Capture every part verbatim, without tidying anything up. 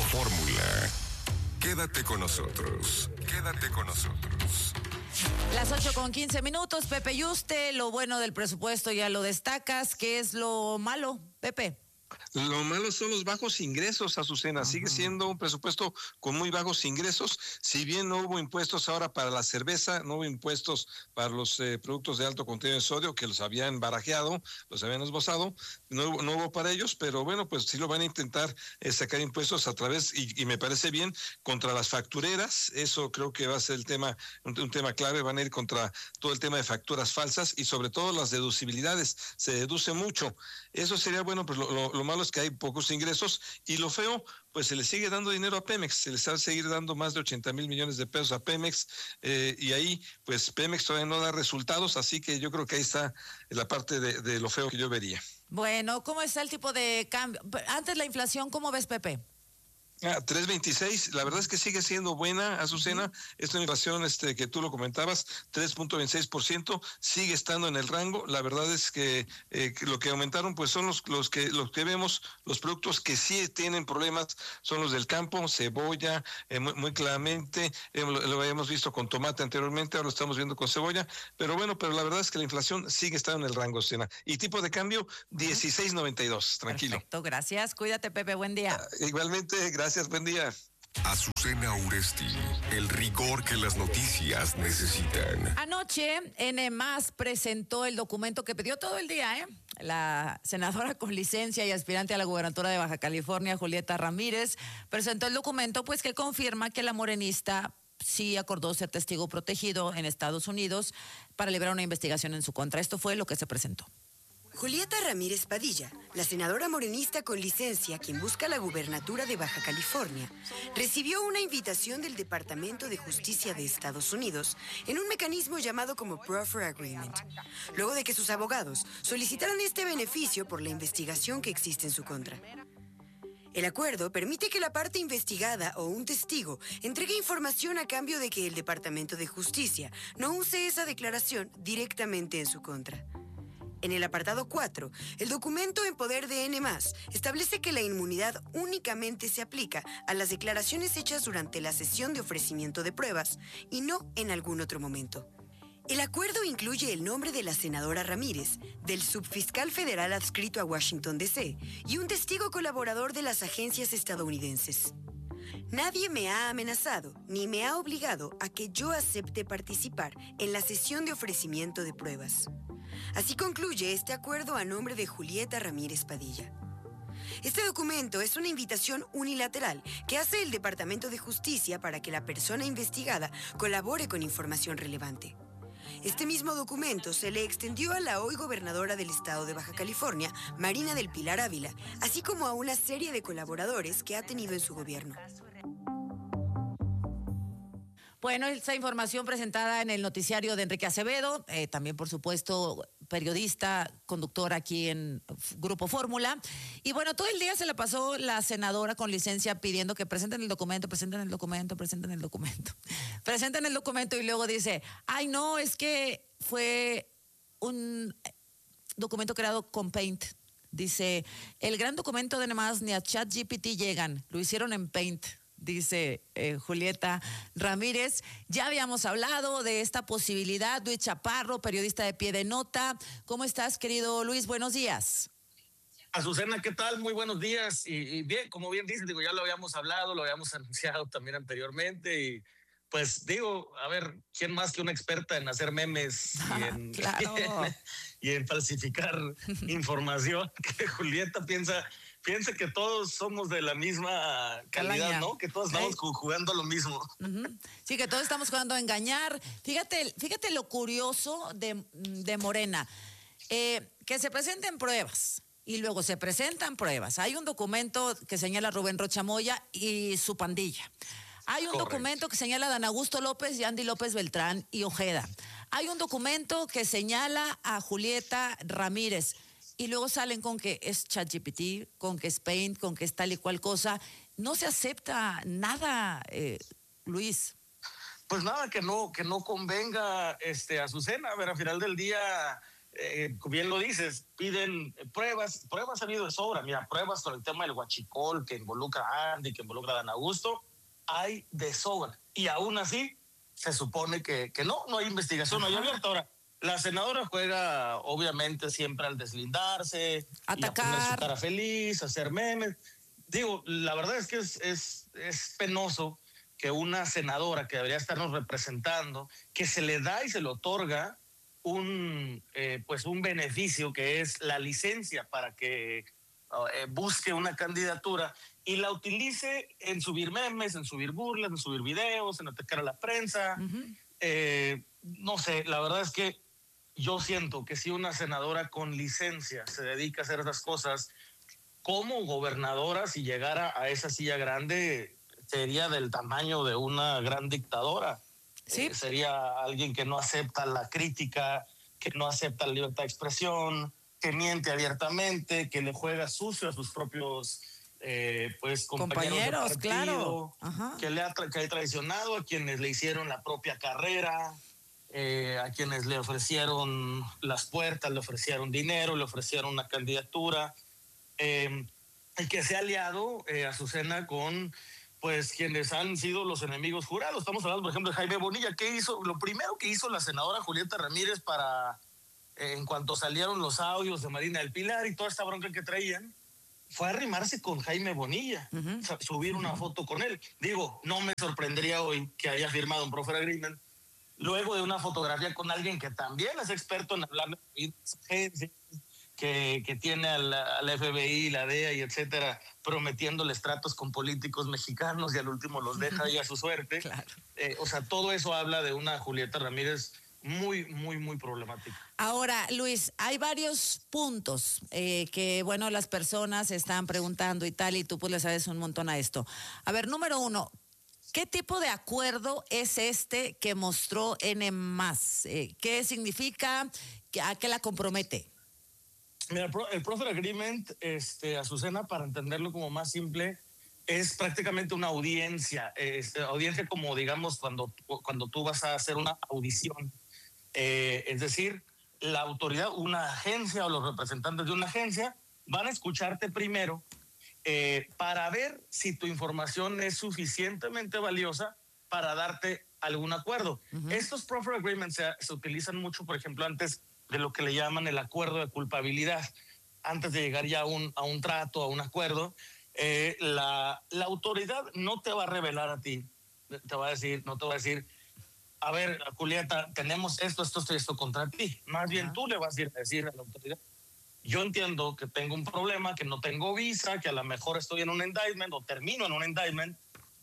Fórmula. Quédate con nosotros. Quédate con nosotros. Las ocho con quince minutos, Pepe Yuste, lo bueno del presupuesto ya lo destacas. ¿Qué es lo malo, Pepe? Lo malo son los bajos ingresos, Azucena. Ajá. Sigue siendo un presupuesto con muy bajos ingresos. Si bien no hubo impuestos ahora para la cerveza, no hubo impuestos para los eh, productos de alto contenido de sodio, que los habían barajeado, los habían esbozado, no hubo, no hubo para ellos, pero bueno, pues sí lo van a intentar eh, sacar impuestos a través, y, y me parece bien, contra las factureras. Eso creo que va a ser el tema, un, un tema clave. Van a ir contra todo el tema de facturas falsas y sobre todo las deducibilidades. Se deduce mucho. Eso sería bueno, pues lo, lo, lo malo es que hay pocos ingresos, y lo feo, pues se le sigue dando dinero a Pemex, se les va a seguir dando más de ochenta mil millones de pesos a Pemex, eh, y ahí pues Pemex todavía no da resultados, así que yo creo que ahí está la parte de, de lo feo que yo vería. Bueno, ¿cómo está el tipo de cambio? Antes la inflación, ¿cómo ves, Pepe? Ah, tres veintiséis, la verdad es que sigue siendo buena, Azucena. Esta inflación este, que tú lo comentabas, tres punto veintiséis por ciento, sigue estando en el rango. La verdad es que, eh, que lo que aumentaron pues son los, los que los que vemos, los productos que sí tienen problemas son los del campo, cebolla, eh, muy, muy claramente, eh, lo, lo habíamos visto con tomate anteriormente, ahora lo estamos viendo con cebolla, pero bueno, pero la verdad es que la inflación sigue estando en el rango, Azucena. Y tipo de cambio, dieciséis noventa y dos, tranquilo. Perfecto, gracias. Cuídate, Pepe, buen día. Ah, igualmente, gracias. Gracias, buen día. Azucena Uresti, el rigor que las noticias necesitan. Anoche, N más presentó el documento que pidió todo el día, ¿eh? La senadora con licencia y aspirante a la gubernatura de Baja California, Julieta Ramírez, presentó el documento pues que confirma que la morenista sí acordó ser testigo protegido en Estados Unidos para liberar una investigación en su contra. Esto fue lo que se presentó. Julieta Ramírez Padilla, la senadora morenista con licencia, quien busca la gubernatura de Baja California, recibió una invitación del Departamento de Justicia de Estados Unidos en un mecanismo llamado como Proffer Agreement, luego de que sus abogados solicitaran este beneficio por la investigación que existe en su contra. El acuerdo permite que la parte investigada o un testigo entregue información a cambio de que el Departamento de Justicia no use esa declaración directamente en su contra. En el apartado cuatro, el documento en poder de N más, establece que la inmunidad únicamente se aplica a las declaraciones hechas durante la sesión de ofrecimiento de pruebas y no en algún otro momento. El acuerdo incluye el nombre de la senadora Ramírez, del subfiscal federal adscrito a Washington, D C y un testigo colaborador de las agencias estadounidenses. Nadie me ha amenazado ni me ha obligado a que yo acepte participar en la sesión de ofrecimiento de pruebas. Así concluye este acuerdo a nombre de Julieta Ramírez Padilla. Este documento es una invitación unilateral que hace el Departamento de Justicia para que la persona investigada colabore con información relevante. Este mismo documento se le extendió a la hoy gobernadora del estado de Baja California, Marina del Pilar Ávila, así como a una serie de colaboradores que ha tenido en su gobierno. Bueno, esta información presentada en el noticiario de Enrique Acevedo, eh, también por supuesto periodista, conductor aquí en Grupo Fórmula. Y bueno, todo el día se la pasó la senadora con licencia pidiendo que presenten el documento, presenten el documento, presenten el documento. Presenten el documento y luego dice, ay no, es que fue un documento creado con Paint. Dice, el gran documento de nomás ni a ChatGPT llegan, lo hicieron en Paint. Dice eh, Julieta Ramírez. Ya habíamos hablado de esta posibilidad. Luis Chaparro, periodista de Pie de Nota. ¿Cómo estás, querido Luis? Buenos días. Azucena, ¿qué tal? Muy buenos días. Y, y bien, como bien dices, digo, ya lo habíamos hablado, lo habíamos anunciado también anteriormente. Y pues digo, a ver, ¿quién más que una experta en hacer memes y en, claro. y en falsificar información? Que Julieta piensa... Piensa que todos somos de la misma calidad, Calaña. ¿No? Que todos estamos ¿Eh? jugando lo mismo. Uh-huh. Sí, que todos estamos jugando a engañar. Fíjate, fíjate lo curioso de, de Morena. Eh, que se presenten pruebas y luego se presentan pruebas. Hay un documento que señala a Rubén Rocha Moya y su pandilla. Hay un Correcto. documento que señala a Dan Augusto López y Andy López Beltrán y Ojeda. Hay un documento que señala a Julieta Ramírez. Y luego salen con que es ChatGPT, con que es Paint, con que es tal y cual cosa. No se acepta nada, eh, Luis. Pues nada que no que no convenga este, a Azucena. A ver, al final del día, eh, bien lo dices, piden pruebas, pruebas ha habido de sobra. Mira, pruebas con el tema del huachicol, que involucra a Andy, que involucra a Dan Augusto, hay de sobra. Y aún así, se supone que, que no, no hay investigación, no hay abierta. Ahora, la senadora juega, obviamente, siempre al deslindarse, atacar, y a poner su cara feliz, hacer memes. Digo, la verdad es que es, es, es penoso que una senadora que debería estarnos representando, que se le da y se le otorga un, eh, pues un beneficio que es la licencia para que eh, busque una candidatura y la utilice en subir memes, en subir burlas, en subir videos, en atacar a la prensa. Uh-huh. Eh, no sé, la verdad es que yo siento que si una senadora con licencia se dedica a hacer esas cosas, como gobernadora, si llegara a esa silla grande, sería del tamaño de una gran dictadora. ¿Sí? Eh, sería alguien que no acepta la crítica, que no acepta la libertad de expresión, que miente abiertamente, que le juega sucio a sus propios eh, pues, compañeros, compañeros, claro. Ajá. Que le ha, tra- que ha traicionado a quienes le hicieron la propia carrera, eh, a quienes le ofrecieron las puertas, le ofrecieron dinero, le ofrecieron una candidatura, eh, y que se ha aliado, eh, Azucena, con pues quienes han sido los enemigos jurados. Estamos hablando, por ejemplo, de Jaime Bonilla. ¿Qué hizo? Lo primero que hizo la senadora Julieta Ramírez para, eh, en cuanto salieron los audios de Marina del Pilar y toda esta bronca que traían, fue arrimarse con Jaime Bonilla, uh-huh. o sea, subir una uh-huh. foto con él. Digo, no me sorprendería hoy que haya firmado un proffer agreement luego de una fotografía con alguien que también es experto en hablar de agencias, que, que tiene al, al F B I, la D E A y etcétera, prometiéndoles tratos con políticos mexicanos y al último los deja ahí a su suerte. Claro. Eh, o sea, todo eso habla de una Julieta Ramírez muy, muy, muy problemática. Ahora, Luis, hay varios puntos eh, que, bueno, las personas están preguntando y tal, y tú pues le sabes un montón a esto. A ver, número uno, ¿qué tipo de acuerdo es este que mostró N más? Eh, ¿Qué significa? ¿A qué la compromete? Mira, el proffer agreement, este, Azucena, para entenderlo como más simple, es prácticamente una audiencia, es, audiencia como digamos cuando, cuando tú vas a hacer una audición, eh, es decir, la autoridad, una agencia o los representantes de una agencia van a escucharte primero eh, para ver si tu información es suficientemente valiosa para darte algún acuerdo. Uh-huh. Estos proffer agreements se, se utilizan mucho, por ejemplo, antes de lo que le llaman el acuerdo de culpabilidad. Antes de llegar ya a un, a un trato, a un acuerdo, eh, la, la autoridad no te va a revelar a ti, te va a decir, no te va a decir, a ver, Julieta, tenemos esto, esto, esto, esto contra ti. Más bien tú le vas a ir a decir a la autoridad, yo entiendo que tengo un problema, que no tengo visa, que a lo mejor estoy en un indictment o termino en un indictment,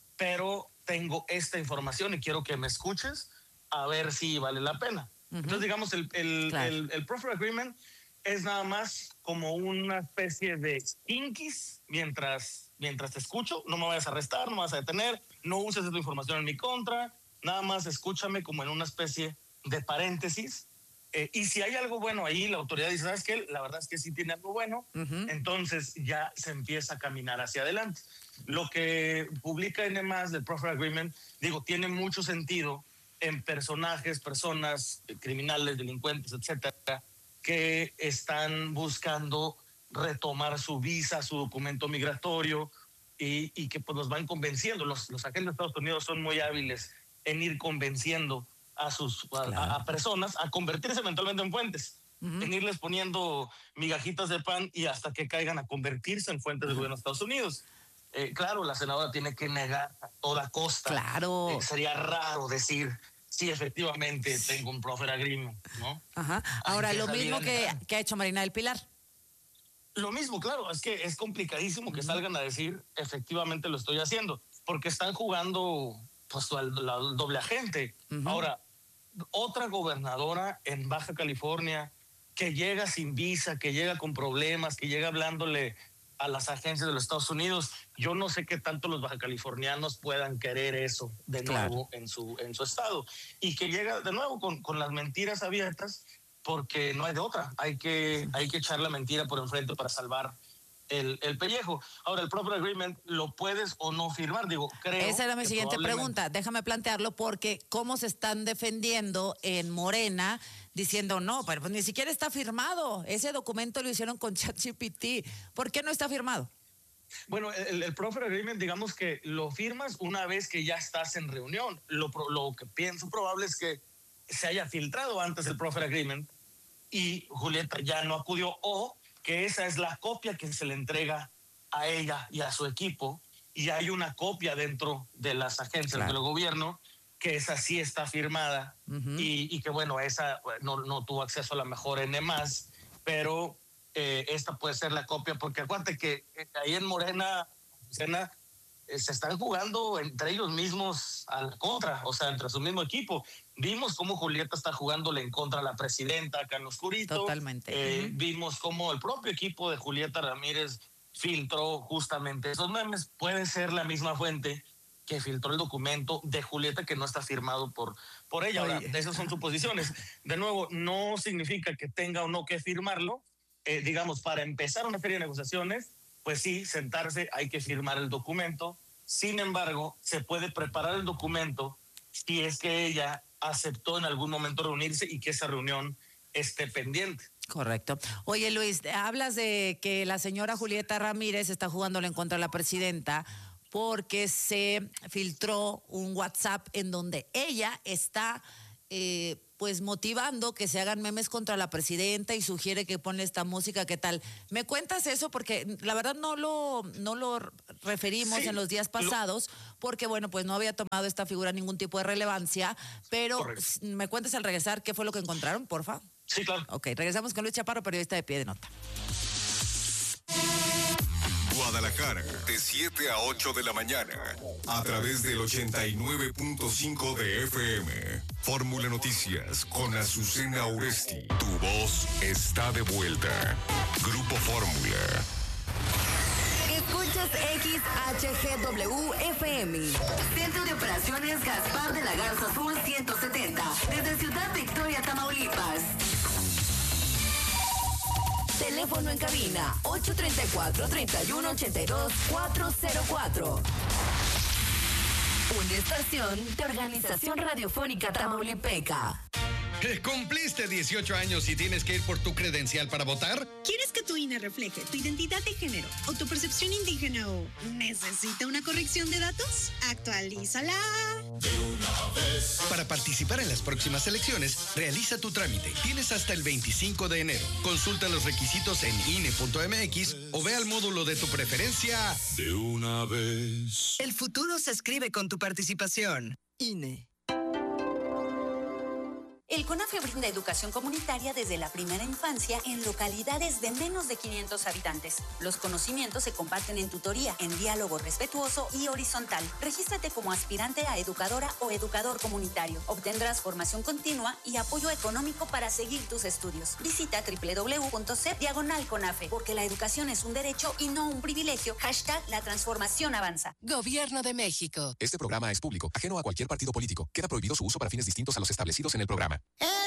pero tengo esta información y quiero que me escuches a ver si vale la pena. Uh-huh. Entonces, digamos, el, el, claro. el, el proffer agreement es nada más como una especie de inquis mientras, mientras te escucho. No me vayas a arrestar, no me vas a detener, no uses esta información en mi contra, nada más escúchame como en una especie de paréntesis. Eh, y si hay algo bueno ahí, la autoridad dice, ¿sabes qué? La verdad es que sí tiene algo bueno, uh-huh. entonces ya se empieza a caminar hacia adelante. Lo que publica N más del proffer agreement, digo, tiene mucho sentido en personajes, personas criminales, delincuentes, etcétera, que están buscando retomar su visa, su documento migratorio y, y que pues los van convenciendo. Los, los agentes de Estados Unidos son muy hábiles en ir convenciendo a sus a, claro. a personas a convertirse eventualmente en fuentes, uh-huh. en irles poniendo migajitas de pan y hasta que caigan a convertirse en fuentes uh-huh. del gobierno de Estados Unidos. Eh, claro, la senadora tiene que negar a toda costa. Claro. Eh, sería raro decir, sí, efectivamente, sí. tengo un proffer agreement, ¿no? Ajá. Ahora, lo mismo que, que ha hecho Marina del Pilar. Lo mismo, claro, es que es complicadísimo que uh-huh. salgan a decir, efectivamente lo estoy haciendo, porque están jugando pues al, al doble agente. Uh-huh. Ahora, otra gobernadora en Baja California que llega sin visa, que llega con problemas, que llega hablándole a las agencias de los Estados Unidos, yo no sé qué tanto los bajacalifornianos puedan querer eso de nuevo claro. en su en su estado. Y que llega de nuevo con, con las mentiras abiertas, porque no hay de otra. Hay que, hay que echar la mentira por enfrente para salvar el, el pellejo. Ahora, el proper agreement lo puedes o no firmar, digo, creo. Esa era mi siguiente probablemente... pregunta, déjame plantearlo porque cómo se están defendiendo en Morena diciendo no, pero pues ni siquiera está firmado, ese documento lo hicieron con ChatGPT, ¿por qué no está firmado? Bueno, el, el proffer agreement, digamos que lo firmas una vez que ya estás en reunión. Lo, lo que pienso probable es que se haya filtrado antes el proffer agreement y Julieta ya no acudió, o que esa es la copia que se le entrega a ella y a su equipo, y hay una copia dentro de las agencias claro. del gobierno que esa sí está firmada uh-huh. y, y que bueno, esa no, no tuvo acceso a la mejor N más, pero eh, esta puede ser la copia, porque acuérdate que ahí en Morena, Morena eh, se están jugando entre ellos mismos a la contra, o sea, entre su mismo equipo. Vimos cómo Julieta está jugándole en contra a la presidenta acá en lo oscurito. Totalmente. Eh, uh-huh. Vimos cómo el propio equipo de Julieta Ramírez filtró justamente esos memes. Puede ser la misma fuente que filtró el documento de Julieta que no está firmado por, por ella. Ahora, esas son suposiciones. De nuevo, no significa que tenga o no que firmarlo. Eh, digamos, para empezar una serie de negociaciones, pues sí, sentarse, hay que firmar el documento. Sin embargo, se puede preparar el documento si es que ella aceptó en algún momento reunirse y que esa reunión esté pendiente. Correcto. Oye, Luis, hablas de que la señora Julieta Ramírez está jugándole en contra de la presidenta porque se filtró un WhatsApp en donde ella está eh, pues motivando que se hagan memes contra la presidenta y sugiere que ponle esta música, ¿qué tal? ¿Me cuentas eso? Porque la verdad no lo, no lo referimos sí, en los días pasados, lo... porque bueno, pues no había tomado esta figura ningún tipo de relevancia, pero correcto. ¿Me cuentas al regresar qué fue lo que encontraron, porfa? Sí, claro. Ok, regresamos con Luis Chaparro, periodista de Pie de Nota. Guadalajara, de siete a ocho de la mañana, a través del ochenta y nueve punto cinco de F M. Fórmula Noticias con Azucena Oresti. Tu voz está de vuelta. Grupo Fórmula. Escuchas X H G W F M. Centro de Operaciones Gaspar de la Garza Sur ciento setenta. Desde Ciudad Victoria, Tamaulipas. Teléfono en cabina ocho tres cuatro, tres uno ocho dos, cuatro cero cuatro. Una estación de Organización Radiofónica Tamaulipeca. ¿Cumpliste dieciocho años y tienes que ir por tu credencial para votar? ¿Quieres que tu I N E refleje tu identidad de género o tu percepción indígena o necesita una corrección de datos? Actualízala. De una vez. Para participar en las próximas elecciones, realiza tu trámite. Tienes hasta el veinticinco de enero. Consulta los requisitos en I N E punto M X o ve al módulo de tu preferencia. De una vez. El futuro se escribe con tu participación. I N E. El CONAFE brinda educación comunitaria desde la primera infancia en localidades de menos de quinientos habitantes. Los conocimientos se comparten en tutoría, en diálogo respetuoso y horizontal. Regístrate como aspirante a educadora o educador comunitario. Obtendrás formación continua y apoyo económico para seguir tus estudios. Visita doble u doble u doble u punto c diagonal CONAFE, porque la educación es un derecho y no un privilegio. Hashtag la transformación avanza. Gobierno de México. Este programa es público, ajeno a cualquier partido político. Queda prohibido su uso para fines distintos a los establecidos en el programa.